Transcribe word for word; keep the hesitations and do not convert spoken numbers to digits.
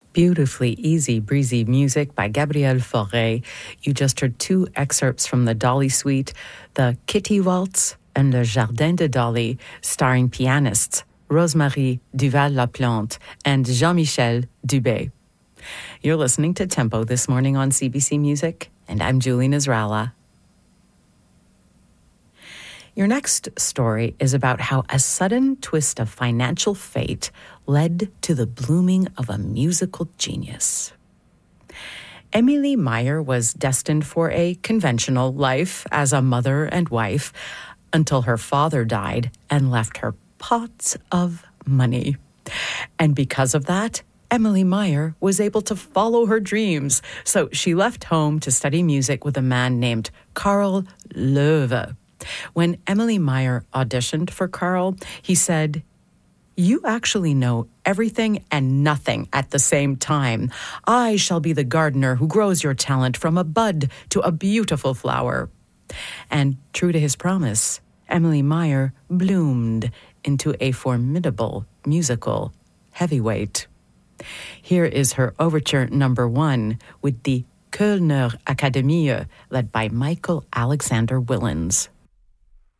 Beautifully easy, breezy music by Gabriel Fauré. You just heard two excerpts from the Dolly Suite, the Kitty Waltz and Le Jardin de Dolly, starring pianists Rosemary Duval-Laplante and Jean-Michel Dubé. You're listening to Tempo this morning on C B C Music, and I'm Julie Nasrallah. Your next story is about how a sudden twist of financial fate led to the blooming of a musical genius. Emily Meyer was destined for a conventional life as a mother and wife until her father died and left her pots of money. And because of that, Emily Meyer was able to follow her dreams. So she left home to study music with a man named Carl Loewe. When Emily Meyer auditioned for Carl, he said, "You actually know everything and nothing at the same time. I shall be the gardener who grows your talent from a bud to a beautiful flower." And true to his promise, Emily Meyer bloomed into a formidable musical heavyweight. Here is her overture number one with the Kölner Akademie, led by Michael Alexander Willens.